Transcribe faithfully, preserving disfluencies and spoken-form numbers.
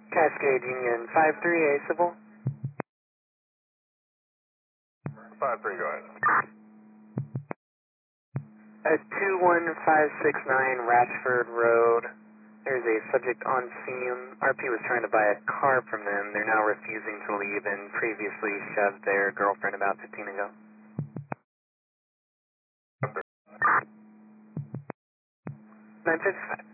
Cascade Union five three eight Civil. five three, go ahead. At two one five six nine Ratchford Road, there's a subject on scene. R P was trying to buy a car from them. They're now refusing to leave and previously shoved their girlfriend about fifteen ago. nine fifty-five.